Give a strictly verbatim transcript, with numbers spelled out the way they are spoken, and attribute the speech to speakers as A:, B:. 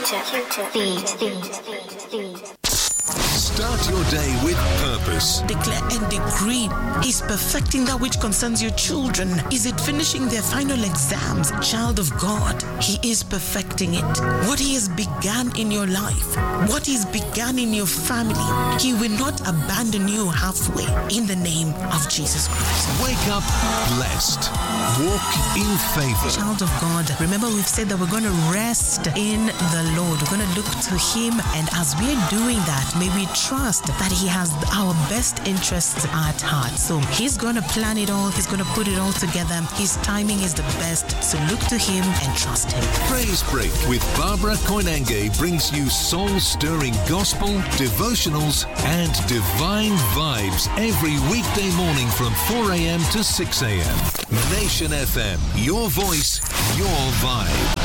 A: Q-tip, feed, feed, feed.
B: Start your day with purpose.
C: Declare and decree. He's perfecting that which concerns your children. Is it finishing their final exams? Child of God, He is perfecting it. What He has begun in your life, what He's begun in your family, He will not abandon you halfway in the name of Jesus Christ.
B: Wake up blessed. Walk in favor.
C: Child of God, remember we've said that we're going to rest in the Lord. We're going to look to Him, and as we're doing that, may we trust that He has our best interests at heart. So He's going to plan it all. He's going to put it all together. His timing is the best. So look to Him and trust Him.
B: Praise Break with Barbara Koinange brings you soul-stirring gospel, devotionals, and divine vibes every weekday morning from four a.m. to six a.m. Nation F M, your voice, your vibe.